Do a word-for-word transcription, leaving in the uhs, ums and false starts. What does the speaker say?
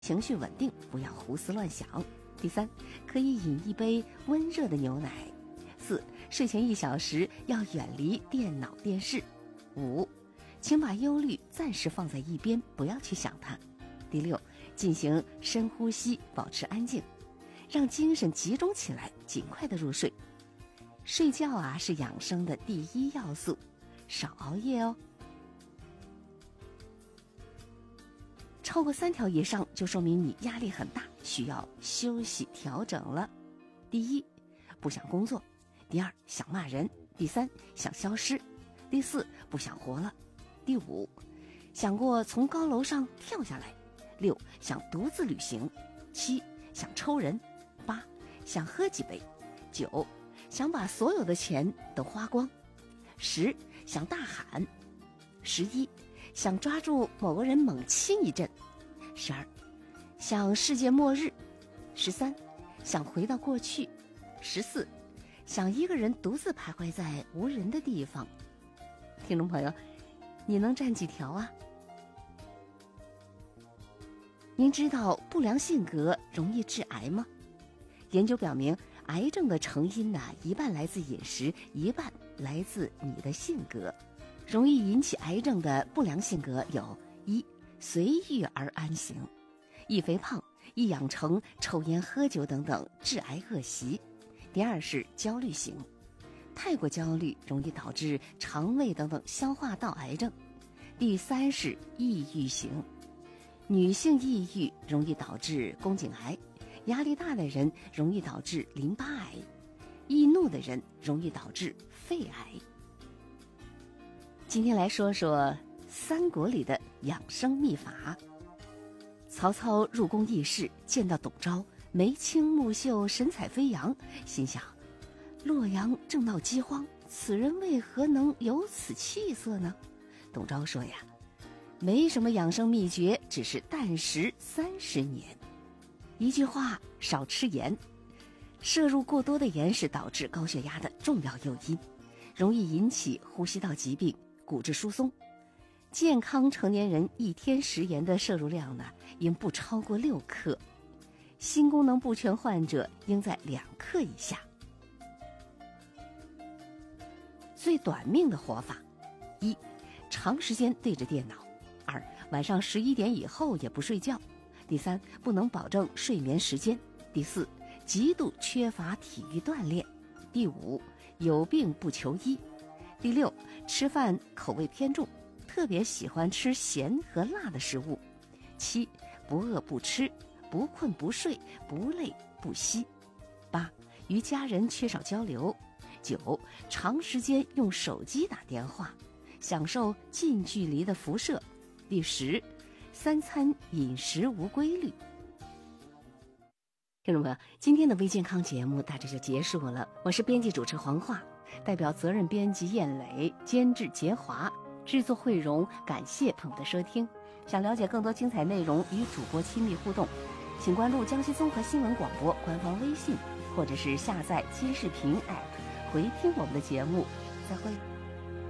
情绪稳定，不要胡思乱想。第三，可以饮一杯温热的牛奶。四，睡前一小时要远离电脑电视。五，请把忧虑暂时放在一边，不要去想它。第六，进行深呼吸，保持安静，让精神集中起来，尽快的入睡。睡觉啊，是养生的第一要素，少熬夜哦。超过三条以上，就说明你压力很大，需要休息调整了。第一，不想工作；第二，想骂人；第三，想消失；第四，不想活了；第五，想过从高楼上跳下来；六，想独自旅行；七，想抽人；八，想喝几杯；九，想把所有的钱都花光；十，想大喊；十一，想抓住某个人猛亲一阵；十二，想世界末日；十三，想回到过去；十四，想一个人独自徘徊在无人的地方。听众朋友，你能占几条啊？您知道不良性格容易致癌吗？研究表明，癌症的成因呢，一半来自饮食，一半来自你的性格。容易引起癌症的不良性格有：一、随遇而安型，易肥胖，易养成抽烟喝酒等等致癌恶习；第二是焦虑型，太过焦虑容易导致肠胃等等消化道癌症；第三是抑郁型，女性抑郁容易导致宫颈癌，压力大的人容易导致淋巴癌，易怒的人容易导致肺癌。今天来说说三国里的养生秘法。曹操入宫议事，见到董昭，眉清目秀，神采飞扬，心想：洛阳正闹饥荒，此人为何能有此气色呢？董昭说呀，没什么养生秘诀，只是淡食三十年。一句话，少吃盐。摄入过多的盐是导致高血压的重要诱因，容易引起呼吸道疾病、骨质疏松。健康成年人一天食盐的摄入量呢，应不超过六克，心功能不全患者应在两克以下。最短命的活法：一、长时间对着电脑；二、晚上十一点以后也不睡觉；第三，不能保证睡眠时间；第四，极度缺乏体育锻炼；第五，有病不求医；第六，吃饭口味偏重，特别喜欢吃咸和辣的食物；七，不饿不吃，不困不睡，不累不息；八，与家人缺少交流；九，长时间用手机打电话，享受近距离的辐射；第十，三餐饮食无规律。听众朋友，今天的微健康节目大致就结束了。我是编辑主持黄化，代表责任编辑燕磊，监制杰华，制作慧荣，感谢朋友的收听。想了解更多精彩内容与主播亲密互动，请关注江西综合新闻广播官方微信，或者是下载金视频 A P P 回听我们的节目。再会。